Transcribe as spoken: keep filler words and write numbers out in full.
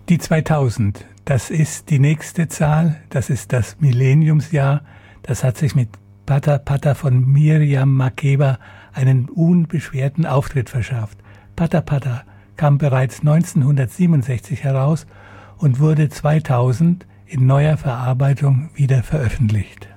Die zweitausend, das ist die nächste Zahl, das ist das Millenniumsjahr. Das hat sich mit Pata Pata von Miriam Makeba einen unbeschwerten Auftritt verschafft. Pata Pata kam bereits neunzehnhundertsiebenundsechzig heraus und wurde zweitausend in neuer Verarbeitung wieder veröffentlicht.